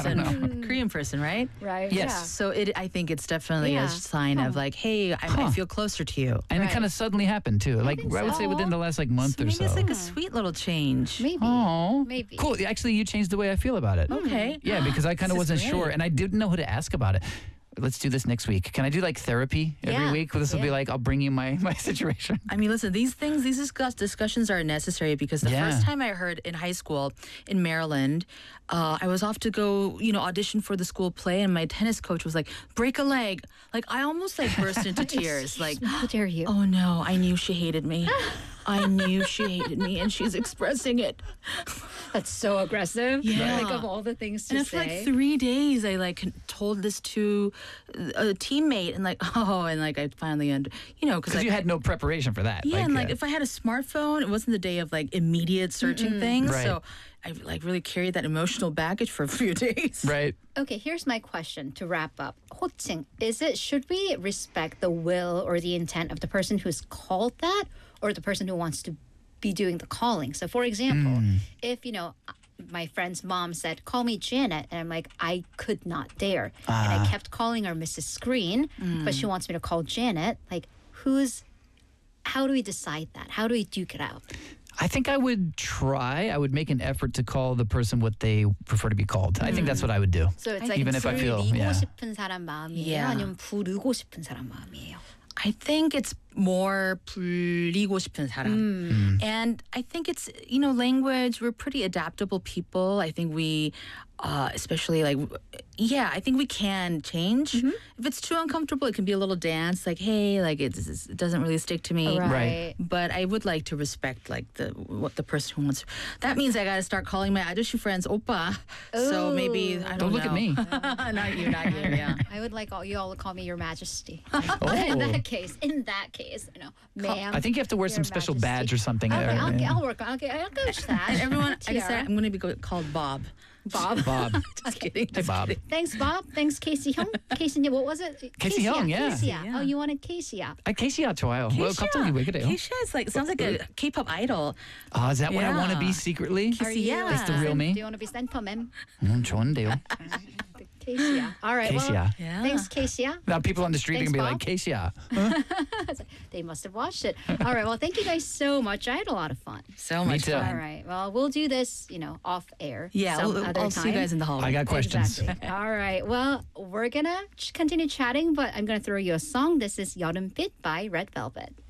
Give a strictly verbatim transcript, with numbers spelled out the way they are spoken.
person, Korean person, right? Right. Yes. So it, I think it's definitely Yeah. a sign of like, hey, I, Huh. I feel closer to you. And Right. it kind of suddenly happened too. Like think I would say so. within the last like month So or maybe so. it's like a sweet little change. Maybe. Oh, Maybe. Cool. Actually, you changed the way I feel about it. Okay. Yeah, because I kind of This is wasn't sure, great. and I didn't know who to ask about it. Let's do this next week. Can I do like therapy every Yeah. week? This will be Yeah. like I'll bring you my my situation. I mean, listen, these things, these discuss, discussions are necessary because the Yeah. first time I heard in high school in Maryland, uh, I was off to go, you know, audition for the school play, and my tennis coach was like, break a leg. Like, I almost like burst into tears. Like, How dare you? oh no, I knew she hated me. I knew she hated me, and she's expressing it. That's so aggressive. Yeah. Like of all the things to And for say. like three days, I like told this to a teammate, and like, oh, and like I finally, under, you know, because Because like, you had no preparation for that. yeah, Like, and like uh, if I had a smartphone, it wasn't the day of like immediate searching things. Right. So I like really carried that emotional baggage for a few days. right. Okay, here's my question to wrap up. 호칭, is it, should we respect the will or the intent of the person who's called that or the person who wants to be doing the calling? So for example, if, you know, my friend's mom said, call me Janet, and I'm like, I could not dare. And I kept calling her Missus Screen, but she wants me to call Janet. Like, who's, how do we decide that? How do we duke it out? I think I would try. I would make an effort to call the person what they prefer to be called. I think that's what I would do. So it's like Even if I feel, 부리고 yeah. 싶은 사람 마음이에요? Yeah. 아니면 부르고 싶은 사람 마음이에요? I think it's more 불리고 싶은 사람. And I think it's, you know, language, we're pretty adaptable people. I think we, uh, especially like, yeah, I think we can change. If it's too uncomfortable, it can be a little dance, like, hey, like it, it doesn't really stick to me. Right. But I would like to respect like the what the person who wants. That means I got to start calling my 아저씨 friends oppa. So maybe I don't, Don't look know. at me. Not you, not you. Yeah. I would like all you all to call me Your Majesty. Oh. In that case, in that case, you know, ma'am. I think you have to wear Your some special Majesty. badge or something. Okay, there. I'll, Yeah. I'll work on. Okay, I'll coach that. And everyone, I Tiara. said I'm going to be go- called Bob. Bob. Bob. Just kidding. Hey, Bob. Thanks, Bob. Thanks, Casey Hyung. Casey, what was it? Casey Hyung, yeah. Casey, Yeah. Oh, you wanted Casey. 아, 케이씨야 좋아요. 뭐 갑자기 왜 그래요? Keisha is like sounds like a K-pop idol. Ah, is that what I want to be Yeah. secretly? Are you, Yeah. That's the real me? Do you want to be Senpa mem? 음, 좋은데요. Casey. All right. Well, 케이씨야. Yeah. thanks, Casey. Now people on the street are Thanks, going to be like, Bob. 케이씨야. They must have watched it. All right. Well, thank you guys so much. I had a lot of fun. So Me much too. fun. All right. Well, we'll do this, you know, off air. Yeah, some we'll, other I'll time. see you guys in the hallway. I got questions. Exactly. All right. Well, we're gonna ch- continue chatting, but I'm gonna throw you a song. This is 여름빛 by Red Velvet.